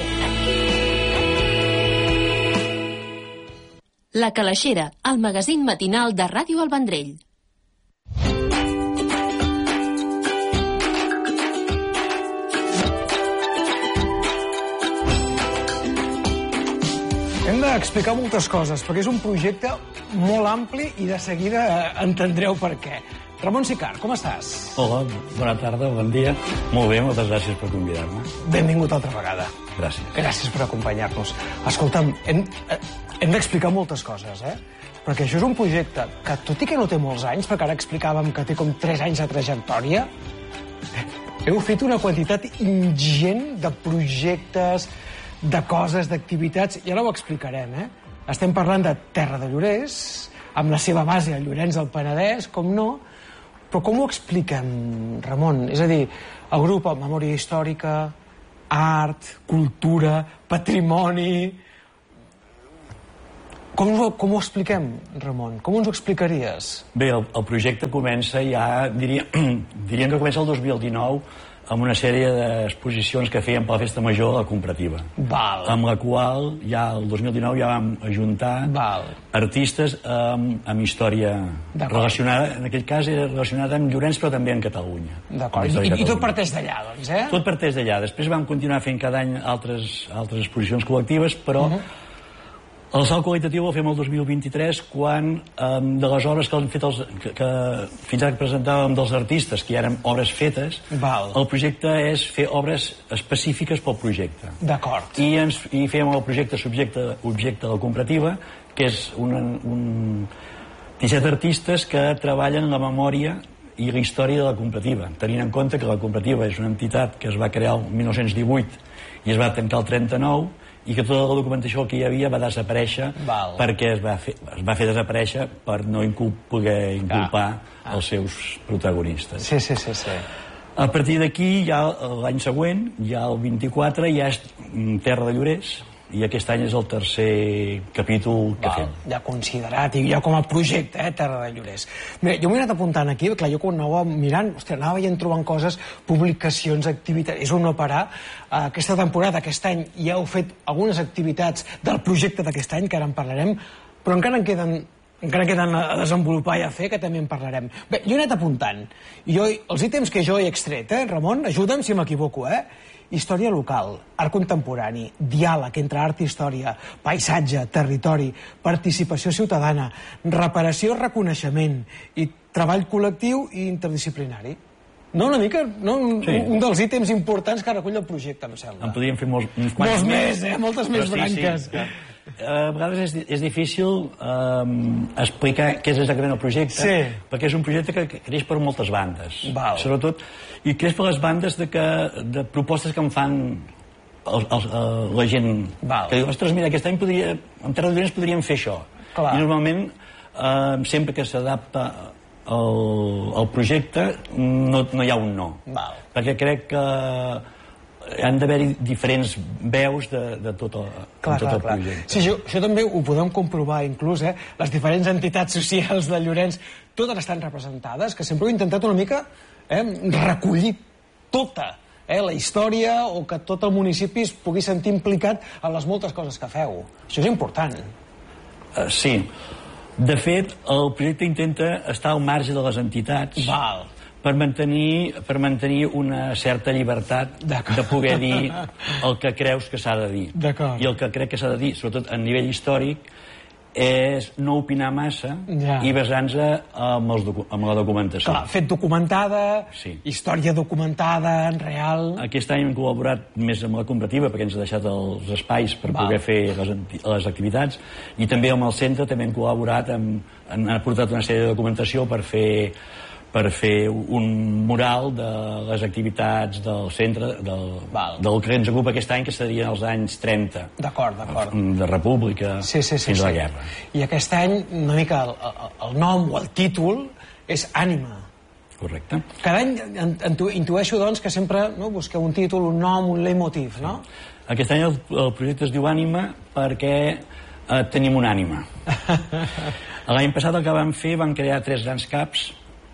S2: La Calaixera, el magazín matinal de Ràdio El Vendrell.
S3: Hem d'explicar moltes coses, perquè és un projecte molt ampli i de seguida entendreu per què. Ramon Sicart, com estàs?
S8: Hola, bona tarda, bon dia. Molt bé, moltes gràcies per convidar-me.
S3: Benvingut altra vegada.
S8: Gràcies.
S3: Gràcies per acompanyar-nos. Escolta'm, hem d'explicar moltes coses, perquè això és un projecte que, tot i que no té molts anys, perquè ara explicàvem que té com 3 anys de trajectòria, heu fet una quantitat ingent de projectes, de coses, d'activitats, i ara ho explicarem, Estem parlant de Terra de Llorers, amb la seva base a Llorenç del Penedès, com no, però com ho expliquem, Ramon? És a dir, agrupa memòria històrica, art, cultura, patrimoni... Com ho expliquem, Ramon? Com ens ho explicaries?
S8: Bé, el projecte comença ja, diríem que comença el 2019, amb una sèrie d'exposicions que fèiem per la Festa Major a la Comparativa. Amb la qual ja el 2019 ja vam ajuntar artistes amb història relacionada, en aquell cas era relacionada amb Llorenç, però també amb Catalunya.
S3: D'acord, i tot parteix d'allà, doncs,
S8: Tot parteix d'allà. Després vam continuar fent cada any altres exposicions col·lectives, però El salt qualitatiu el fem el 2023 quan de les obres que han fet que fins ara presentàvem dels artistes, que hi eren obres fetes, el projecte és fer obres específiques pel projecte.
S3: D'acord.
S8: I fem el projecte subjecte de la comparativa, que és 17 artistes que treballen la memòria i la història de la comparativa, tenint en compte que la comparativa és una entitat que es va crear el 1918 i es va tancar el 39, i que tota la documentació que hi havia va desaparèixer perquè es va fer desaparèixer per no poder inculpar els seus protagonistes.
S3: Sí.
S8: A partir d'aquí, ja l'any següent, ja el 24, ja és Terra de Llorers, i aquest any és el tercer capítol que fem.
S3: Ja considerat, i ja com a projecte, Terra de Llorers. Mira, jo m'he anat apuntant aquí, clar, jo quan anava mirant, anava veient trobant coses, publicacions, activitats, és un no parar. Aquesta temporada, aquest any, ja heu fet algunes activitats del projecte d'aquest any, que ara en parlarem, però encara queden a desenvolupar i a fer, que també en parlarem. Bé, jo he anat apuntant, i els ítems que jo he extret, Ramon, ajuda'm si m'equivoco, història local, art contemporani, diàleg entre art i història, paisatge, territori, participació ciutadana, reparació, reconeixement i treball col·lectiu i interdisciplinari. No, una mica, un dels ítems importants que recull el projecte, em sembla.
S8: En podríem fer molts
S3: més, moltes més branques.
S8: A vegades és difícil explicar què és exactament el projecte, perquè és un projecte que creix per moltes bandes, sobretot, i creix per les bandes de propostes que em fan la gent, que diu, ostres, mira, aquest any en Terra de Llorens podríem fer això, i normalment sempre que s'adapta el projecte no hi ha un no, perquè crec que han d'haver-hi diferents veus de tot el projecte.
S3: Sí, això també ho podem comprovar, inclús, les diferents entitats socials de Llorenç, totes estan representades, que sempre he intentat una mica recollir tota la història, o que tot el municipi es pugui sentir implicat en les moltes coses que feu. Això és important.
S8: Sí. De fet, el projecte intenta estar al marge de les entitats, per mantenir una certa llibertat de poder dir el que creus que s'ha de dir. I el que crec que s'ha de dir, sobretot a nivell històric, és no opinar massa i basant-se en la documentació.
S3: Clar, fet documentada, història documentada, en real...
S8: Aquest any hem col·laborat més amb la comparativa perquè ens ha deixat els espais per poder fer les activitats, i també amb el centre també hem col·laborat, han aportat una sèrie de documentació per fer un mural de les activitats del centre, del que ens ocupa aquest any, que serien els anys 30.
S3: D'acord.
S8: De república fins a la guerra.
S3: I aquest any, una mica, el nom o el títol és Ànima.
S8: Correcte.
S3: Cada any intueixo, doncs, que sempre busqueu un títol, un nom, un leitmotiv, no?
S8: Aquest any el projecte es diu Ànima perquè tenim una ànima. L'any passat el que vam fer, vam crear 3 grans caps,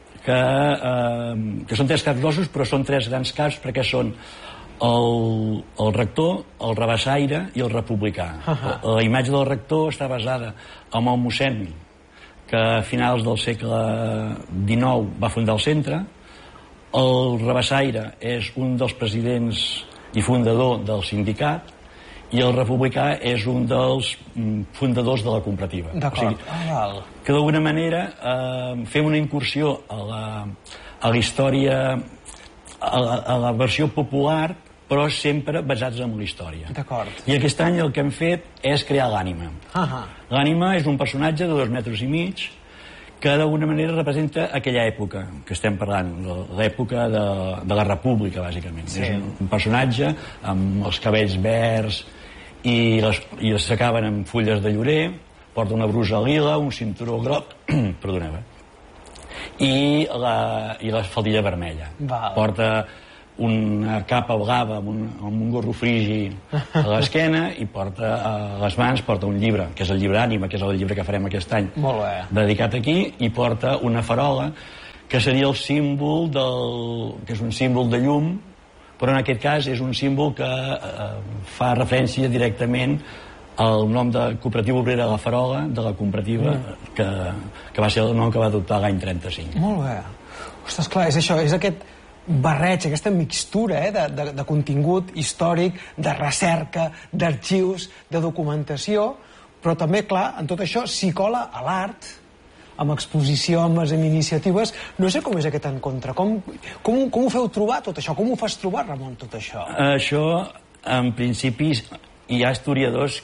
S8: que són 3 caps grossos, però són 3 grans caps perquè són el rector, el rabassaire i el republicà. La imatge del rector està basada en el mossèn, que a finals del segle XIX va fundar el centre. El rabassaire és un dels presidents i fundador del sindicat, i el republicà és un dels fundadors de la comparativa.
S3: D'acord.
S8: Que d'alguna manera fem una incursió a la història, a la versió popular, però sempre basats en la història.
S3: D'acord.
S8: I aquest any el que hem fet és crear l'Ànima. L'Ànima és un personatge de 2,5 metres que d'alguna manera representa aquella època que estem parlant, l'època de la República, bàsicament. És un personatge amb els cabells verds i s'acaben amb fulles de llorer, porta una brusa lila, un cinturó groc, perdoneu, i la faldilla vermella. Porta una capa blava amb un gorro frigi a l'esquena, i porta a les mans un llibre, que és el llibre Ànima, que és el llibre que farem aquest any, dedicat aquí, i porta una farola, que seria el símbol que és un símbol de llum, però en aquest cas és un símbol que fa referència directament al nom de Cooperativa Obrera La Farola, de la comparativa, que va ser el nom que va adoptar l'any 35.
S3: Molt bé. Ostres, clar, és això, és aquest barreig, aquesta mixtura de contingut històric, de recerca, d'arxius, de documentació, però també, clar, en tot això s'hi cola a l'art, amb exposicions, amb iniciatives. No sé com és aquest encontre. Com ho feu trobar, tot això? Com ho fas trobar, Ramon, tot això?
S8: Això, en principi, hi ha historiadors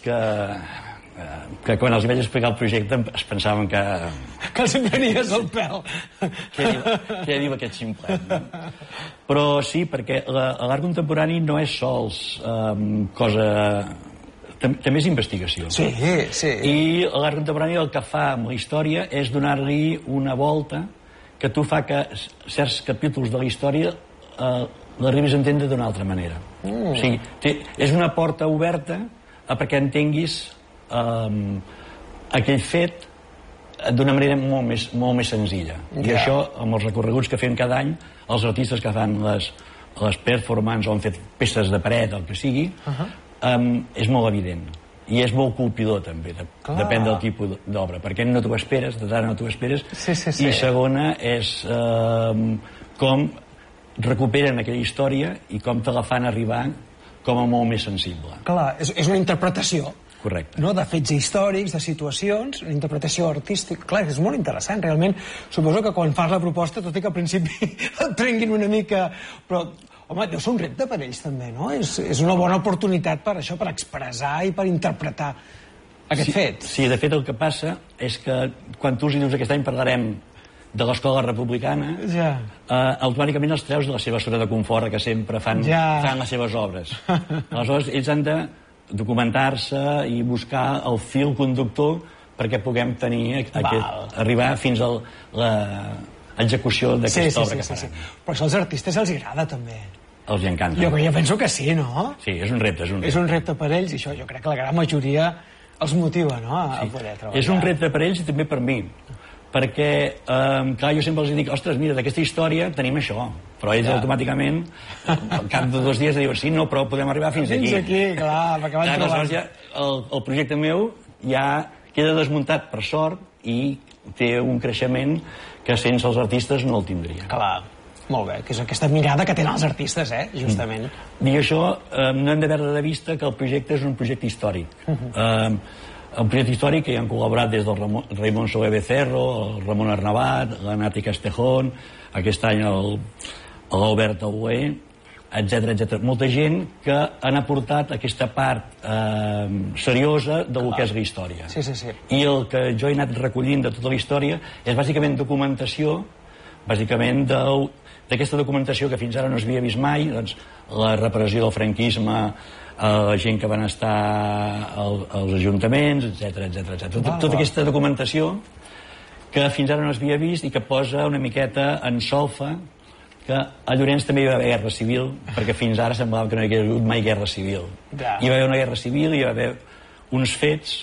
S8: que quan els vaig explicar el projecte es pensaven que...
S3: Que els prenies el pèl.
S8: Què diu aquest ximplet? Però sí, perquè l'art contemporani no és sols cosa... També és investigació.
S3: Sí, sí.
S8: I l'art contemporani el que fa amb la història és donar-li una volta que tu fa que certs capítols de la història l'arribis a entendre d'una altra manera. O sigui, és una porta oberta perquè entenguis aquell fet d'una manera molt més senzilla. I això, amb els recorreguts que fem cada any, els artistes que fan les performances o han fet peces de paret, el que sigui, és molt evident. I és molt colpidor, també, depèn del tipus d'obra, perquè no t'ho esperes, d'entrada no t'ho esperes, i segona és com recuperen aquella història i com te la fan arribar com a molt més sensible.
S3: Clar, és una interpretació.
S8: Correcte.
S3: No? De fets històrics, de situacions, una interpretació artística. Clar, és molt interessant, realment. Suposo que quan fas la proposta, tot i que al principi et prenguin una mica... Però, home, deu ser un repte per ells, també, no? És una bona oportunitat per això, per expressar i per interpretar aquest fet.
S8: Sí, de fet, el que passa és que quan tu els dius aquest any parlarem de l'escola republicana, automàticament els treus de la seva zona de confort, que sempre fan les seves obres. Aleshores, ells han de documentar-se i buscar el fil conductor perquè puguem tenir arribar fins a l'execució d'aquesta obra que faran.
S3: Però això als artistes els agrada, també.
S8: Els encanta.
S3: Jo penso que sí, no?
S8: Sí, és un repte.
S3: És un repte per ells i això jo crec que la gran majoria els motiva, no?, a poder treballar.
S8: És un repte per ells i també per mi, perquè, clar, jo sempre els dic, ostres, mira, d'aquesta història tenim això, però ells automàticament, al cap de 2 dies, diuen, sí, no, però podem arribar fins aquí.
S3: Fins aquí, clar, perquè van trobant.
S8: Aleshores, ja, el projecte meu ja queda desmuntat, per sort, i té un creixement que sense els artistes no el tindria.
S3: Clar, molt bé, que és aquesta mirada que tenen els artistes, justament.
S8: Dic això, no hem de perdre de vista que el projecte és un projecte històric. Un projecte històric que hi han col·laborat des del Raimon Soler Becerro, el Ramon Arnabat, la Nati Castejón, aquest any l'Albert Auer, etc. Molta gent que han aportat aquesta part seriosa del que és la història. I el que jo he anat recollint de tota la història és bàsicament documentació, bàsicament d'aquesta documentació que fins ara no s'havia vist mai, doncs la repressió del franquisme, la gent que van estar als ajuntaments, etc. Tota aquesta documentació que fins ara no s'havia vist i que posa una miqueta en solfa que a Llorenç també hi va haver guerra civil, perquè fins ara semblava que no hi havia hagut mai guerra civil. Hi va haver una guerra civil i hi va haver uns fets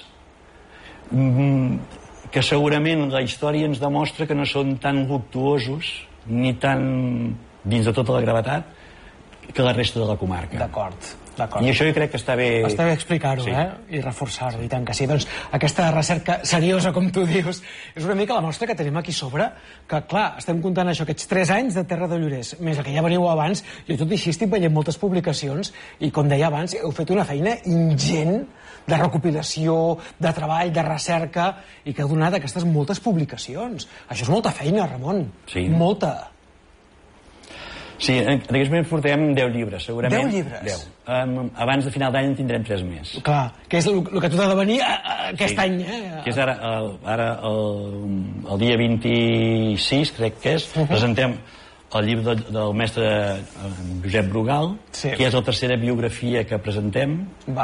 S8: que segurament la història ens demostra que no són tan luctuosos ni tan dins de tota la gravetat que la resta de la comarca.
S3: D'acord.
S8: I això jo crec que està bé...
S3: Està bé explicar-ho, i reforçar-ho, i tant que sí. Doncs aquesta recerca seriosa, com tu dius, és una mica la mostra que tenim aquí sobre, que, clar, estem comptant això, aquests 3 anys de Terra de Llorers, més el que ja veniu abans, i tot i així estic veient moltes publicacions, i com deia abans, heu fet una feina ingent de recopilació, de treball, de recerca, i que ha donat aquestes moltes publicacions. Això és molta feina, Ramon.
S8: Sí.
S3: Molta.
S8: Sí, en aquests moments portem 10 llibres, segurament.
S3: 10 llibres?
S8: 10. Abans de final d'any en tindrem 3 més.
S3: Clar, que és el que t'ha de venir aquest any,
S8: Que és ara el dia 26, crec que és, presentem el llibre del mestre Josep Brugal, que és la 3a biografia que presentem.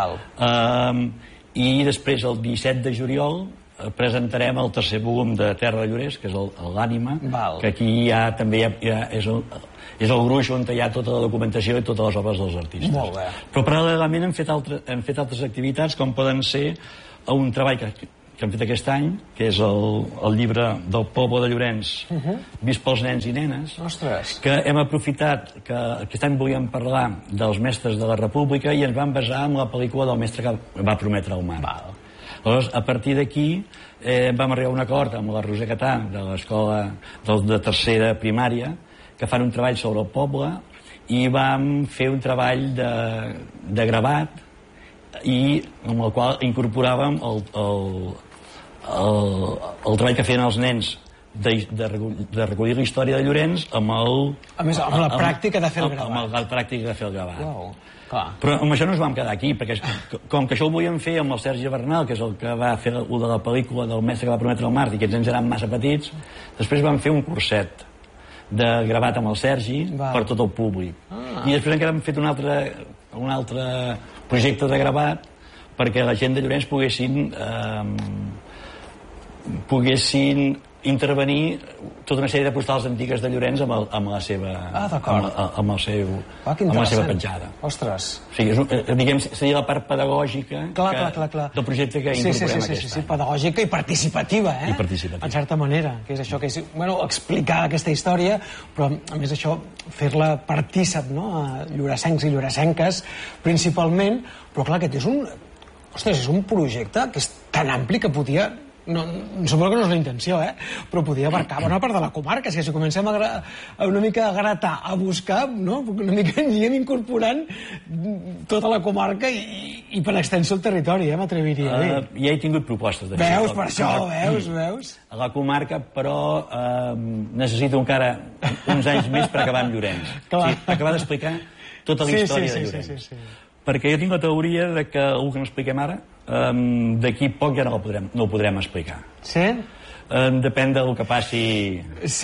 S8: I després, el 17 de juliol, presentarem el 3è volum de Terra de Llorers, que és l'Ànima, que aquí ja també és el gruix on hi ha tota la documentació i totes les obres dels artistes.
S3: Molt bé.
S8: Però paral·lelament hem fet altres activitats, com poden ser un treball que hem fet aquest any, que és el llibre del poble de Llorenç, vist pels nens i nenes, que hem aprofitat que aquest any volíem parlar dels mestres de la República i ens vam basar en la pel·lícula del mestre que va prometre el mar. Aleshores, a partir d'aquí vam arribar a un acord amb la Roser Catà de l'escola de 3è de primària, que fan un treball sobre el poble, i vam fer un treball de gravat i amb el qual incorporàvem el treball que feien els nens de recollir la història de Llorenç amb
S3: la pràctica de fer el gravat.
S8: Amb la pràctica de fer el gravat. Però amb això no ens vam quedar aquí, perquè com que això ho volíem fer amb el Sergi Bernal, que és el que va fer de la pel·lícula del mestre que va prometre el Mart, i que aquests nens eren massa petits, després vam fer un curset de gravat amb el Sergi per tot el públic. I després encara hem fet un altre projecte de gravat perquè la gent de Llorenç poguessin intervenir tota una sèrie de postals antigues de Llorenç amb la seva petjada.
S3: Ostres.
S8: Diguem, seria la part pedagògica del projecte que incorporem aquest any.
S3: Pedagògica i participativa,
S8: I participativa.
S3: En certa manera, que és això, que és explicar aquesta història, però a més això, fer-la partícip, no?, a lloressencs i lloressenques, principalment, però clar, aquest és un projecte que és tan ampli que podia... suposo que no és la intenció, però podia abarcar bona part de la comarca. És que si comencem una mica a gratar, a buscar, no? Una mica anirem incorporant tota la comarca i per extensió el territori, m'atreviria a dir.
S8: Ja he tingut propostes d'això.
S3: Veus, per això, veus?
S8: A la comarca, però necessito encara uns anys més per acabar amb Llorenç. Per acabar d'explicar tota la història de Llorenç. Perquè jo tinc la teoria de que el que no expliquem ara, d'aquí poc ja no ho podrem explicar.
S3: Sí?
S8: Depèn del que passi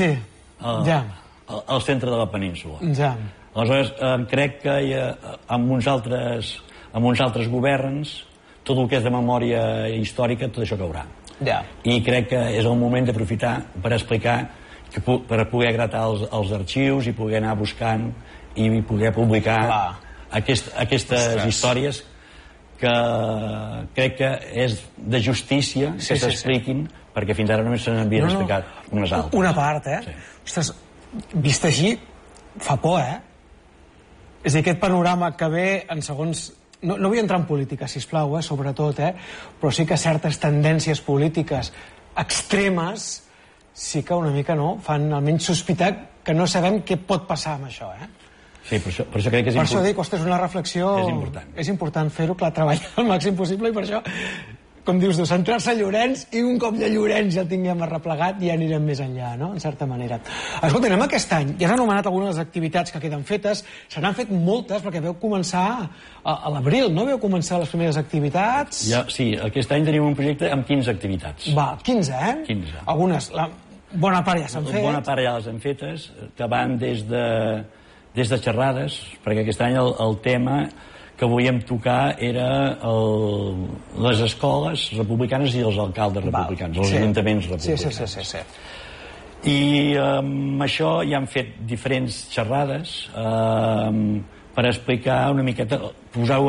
S8: al centre de la península. Aleshores, crec que amb uns altres governs, tot el que és de memòria històrica, tot això caurà. I crec que és el moment d'aprofitar per explicar, per poder gratar els arxius i poder anar buscant i poder publicar aquestes històries que crec que és de justícia que s'expliquin, perquè fins ara només se n'havien explicat unes altres.
S3: Una part, Ostres, vist així, fa por, És a dir, aquest panorama que ve en segons... No vull entrar en política, sisplau, sobretot, però sí que certes tendències polítiques extremes sí que una mica fan almenys sospitar que no sabem què pot passar amb això,
S8: Sí, per això crec que és important.
S3: Per això dic, ostres, una reflexió... És important fer-ho, clar, treballar el màxim possible i per això, com dius tu, centrar-se a Llorenç i un cop de Llorenç ja el tinguem arreplegat ja anirem més enllà, no?, en certa manera. Escolta, anem aquest any. Ja has anomenat algunes de les activitats que queden fetes. Se n'han fet moltes perquè veu començar a l'abril, no? Veu començar les primeres activitats.
S8: Sí, aquest any tenim un projecte amb 15 activitats.
S3: 15,
S8: 15.
S3: Algunes, bona part ja s'han fet.
S8: Bona part ja les han fetes, que van des de xerrades, perquè aquest any el tema que volíem tocar era les escoles republicanes i els alcaldes republicans, els ajuntaments republicans.
S3: Sí.
S8: I amb això ja han fet diferents xerrades per explicar una miqueta, posar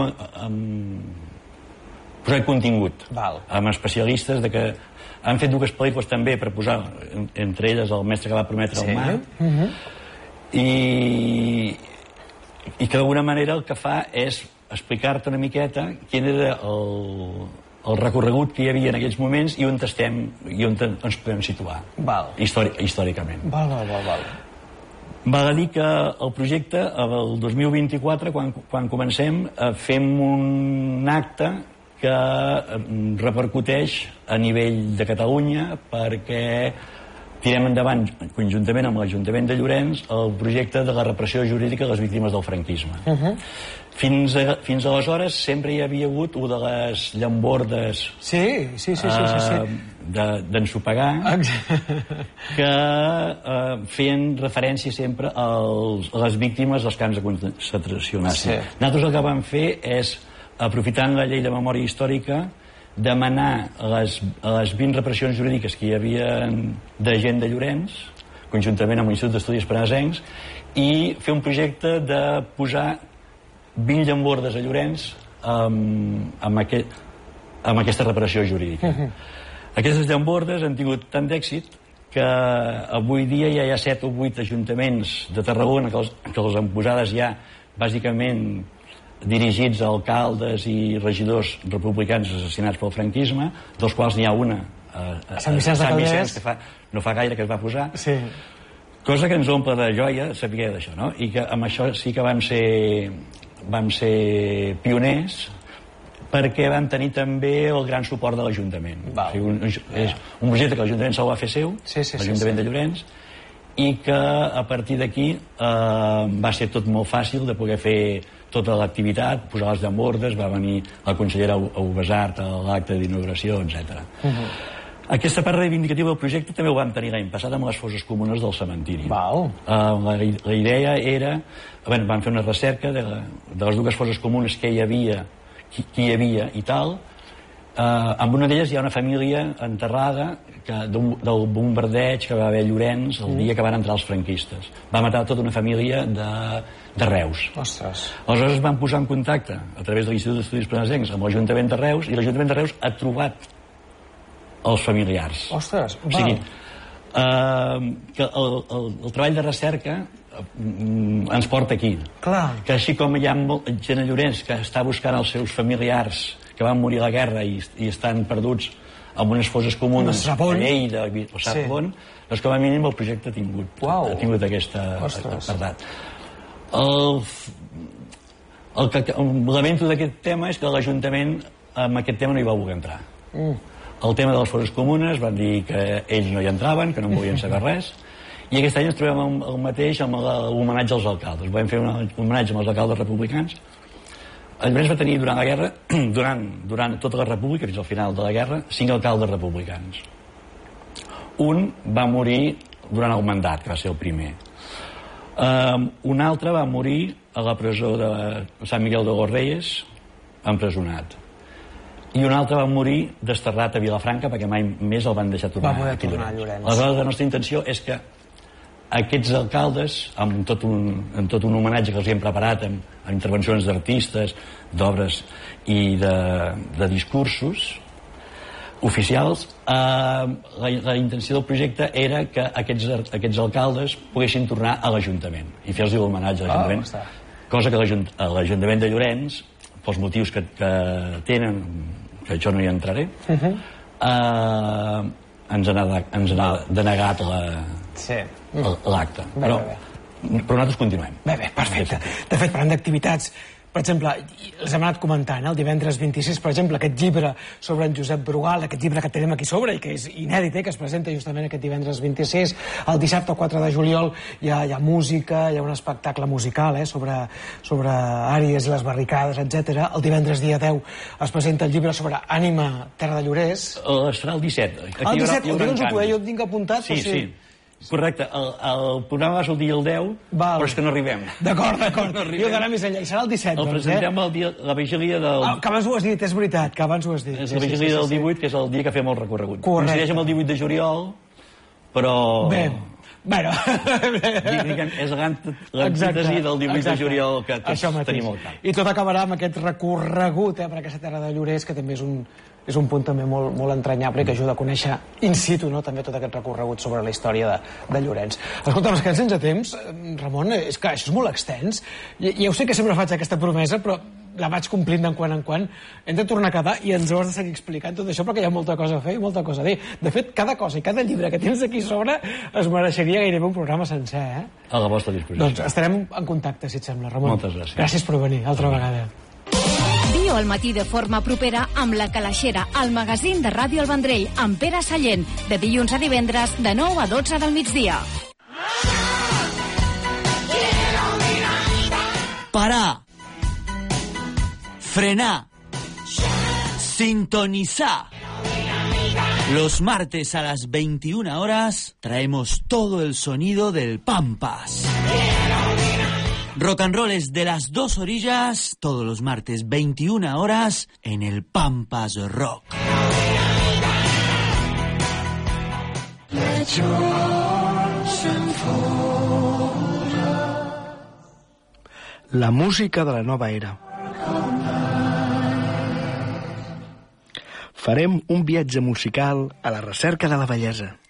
S8: contingut amb especialistes de que han fet dues pel·lícules també per posar, entre elles El mestre que va prometre el Mart, i que d'alguna manera el que fa és explicar-te una miqueta quin era el recorregut que hi havia en aquells moments i on estem i on ens podem situar històricament. Val a dir que el projecte el 2024, quan comencem, fem un acte que repercuteix a nivell de Catalunya perquè tirem endavant, conjuntament amb l'Ajuntament de Llorenç, el projecte de la repressió jurídica de les víctimes del franquisme. Fins aleshores sempre hi havia hagut una de les llambordes d'ensopegar que feien referència sempre a les víctimes dels camps de concentració nazi. Nosaltres el que vam fer és, aprofitant la llei de memòria històrica, demanar a les 20 repressions jurídiques que hi havia de gent de Llorenç, conjuntament amb l'Institut d'Estudis Penesencs, i fer un projecte de posar 20 llambordes a Llorenç amb aquesta reparació jurídica. Aquestes llambordes han tingut tant d'èxit que avui dia ja hi ha 7 o 8 ajuntaments de Tarragona que les han posades ja bàsicament dirigits a alcaldes i regidors republicans assassinats pel franquisme, dels quals n'hi ha una a
S3: Sant Vicenç de Calders,
S8: que no fa gaire que es va posar, cosa que ens omple de joia saber d'això, no? I que amb això sí que vam ser pioners, perquè van tenir també el gran suport de l'Ajuntament. És un projecte que l'Ajuntament se'l va fer seu, l'Ajuntament de Llorenç, i que a partir d'aquí va ser tot molt fàcil de poder fer tota l'activitat, posar les llambordes, va venir la consellera Ubesart a l'acte d'inauguració, etc. Aquesta part reivindicativa del projecte també ho vam tenir l'any passat amb les fosses comunes del cementiri. La idea era... Vam fer una recerca de les dues fosses comunes que hi havia, qui hi havia i tal. Amb una d'elles hi ha una família enterrada del bombardeig que va haver a Llorenç el dia que van entrar els franquistes. Va matar tota una família de Reus. Aleshores es van posar en contacte a través de l'Institut d'Estudis Penesencs amb l'Ajuntament de Reus, i l'Ajuntament de Reus ha trobat els familiars.
S3: Ostres,
S8: o sigui, que el treball de recerca ens porta aquí. Que així com hi ha gent a Llorenç que està buscant els seus familiars que van morir a la guerra i estan perduts en unes fosses comunes a Lleida o Sarpon, doncs com a mínim el projecte ha tingut aquesta apartat. El que lamento d'aquest tema és que l'Ajuntament amb aquest tema no hi va voler entrar. El tema de les fosses comunes van dir que ells no hi entraven, que no en volien saber res, i aquest any ens trobem el mateix amb l'homenatge als alcaldes. Vam fer un homenatge amb els alcaldes republicans. Llorenç va tenir durant la guerra, durant tota la república, fins al final de la guerra, 5 alcaldes republicans. Un va morir durant el mandat, que va ser el primer. Un altre va morir a la presó de Sant Miguel de los Reyes, empresonat. I un altre va morir desterrat a Vilafranca perquè mai més el van deixar tornar a Llorenç. Aleshores, la nostra intenció és que aquests alcaldes, amb tot un homenatge que els hem preparat amb intervencions d'artistes, d'obres i de discursos oficials, la intenció del projecte era que aquests alcaldes poguessin tornar a l'Ajuntament i fer-los l'homenatge a l'Ajuntament, cosa que l'Ajuntament de Llorenç, pels motius que tenen, que jo no hi entraré, ens ha denegat l'acte. Però nosaltres continuem.
S3: Bé, perfecte. De fet, parlant d'activitats, per exemple, els hem anat comentant, el divendres 26, per exemple, aquest llibre sobre en Josep Brugal, aquest llibre que tenim aquí sobre i que és inèdit, que es presenta justament aquest divendres 26. El dissabte 4 de juliol hi ha música, hi ha un espectacle musical sobre Àries i les barricades, etc. El divendres dia 10 es presenta el llibre sobre Ànima, Terra de Llorers.
S8: Serà el 17.
S3: El 17, jo ho tinc apuntat.
S8: Sí. Correcte, el programa va sortir el 10, però és que no arribem.
S3: D'acord. Jo d'anar més enllà, i serà el 17.
S8: El presentem la vigília del...
S3: Que abans ho has dit, és veritat, que abans ho has dit.
S8: És la vigília del 18, que és el dia que fem el recorregut. Coincideix amb el 18 de juliol, però...
S3: Bé, bueno...
S8: És l'antítesi del 18 de juliol que tots tenim al cap.
S3: I tot acabarà amb aquest recorregut per aquesta terra de Llorers, que també és un punt també molt entranyable i que ajuda a conèixer in situ també tot aquest recorregut sobre la història de Llorenç. Escolta, ens quedem sense temps, Ramon, és que això és molt extens. Ja ho sé que sempre faig aquesta promesa, però la vaig complint de quan en quan. Hem de tornar a quedar i ens ho has de seguir explicant tot això perquè hi ha molta cosa a fer i molta cosa a dir. De fet, cada cosa i cada llibre que tens aquí sobre es mereixeria gairebé un programa sencer,
S8: A la vostra disposició.
S3: Doncs estarem en contacte, si et sembla, Ramon.
S8: Moltes gràcies.
S3: Gràcies per venir, altra vegada.
S1: Viu al matí de forma propera amb La Calaixera, el magazín de Ràdio El Vendrell, amb Pere Sallent, de dilluns a divendres, de 9 a 12 del migdia.
S9: Parar. Frenar. Sintonizar. Los martes a las 21 horas traemos todo el sonido del Pampas. Rock and roll es de las dos orillas, todos los martes 21 horas en el Pampas Rock.
S10: La música de la nova era. Farem un viatge musical a la recerca de la bellesa.